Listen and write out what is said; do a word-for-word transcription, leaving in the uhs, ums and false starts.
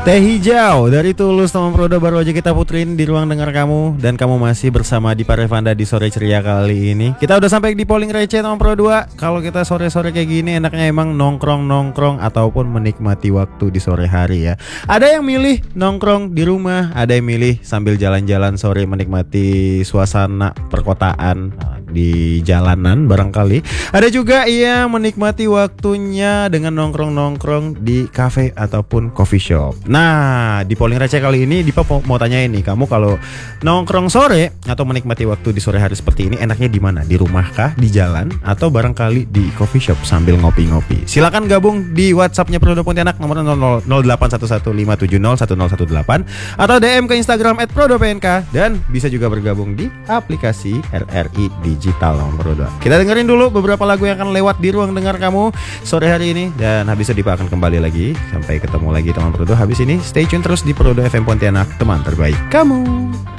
Teh hijau dari Tulus teman Prodo baru aja kita puterin di ruang dengar kamu. Dan kamu masih bersama Dipa Revanda di sore ceria kali ini. Kita udah sampai di polling receh teman Pro dua. Kalau kita sore-sore kayak gini enaknya emang nongkrong-nongkrong ataupun menikmati waktu di sore hari ya. Ada yang milih nongkrong di rumah, ada yang milih sambil jalan-jalan sore menikmati suasana perkotaan di jalanan barangkali. Ada juga yang menikmati waktunya dengan nongkrong-nongkrong di cafe ataupun coffee shop. Nah, di polling receh kali ini Dipa mau tanya ini, kamu kalau nongkrong sore atau menikmati waktu di sore hari seperti ini enaknya di mana? Di rumah kah, di jalan, atau barangkali di coffee shop sambil ngopi-ngopi? Silakan gabung di WhatsApp-nya Prodo Pontianak nomor nol delapan satu satu lima tujuh nol satu nol satu delapan atau D M ke Instagram et prodo p n k, dan bisa juga bergabung di aplikasi R R I Digital nomor Prodo. Kita dengerin dulu beberapa lagu yang akan lewat di ruang dengar kamu sore hari ini, dan habis itu Dipa akan kembali lagi. Sampai ketemu lagi teman Prodo. Habis ini stay tune terus di Prodo F M Pontianak, teman terbaik kamu.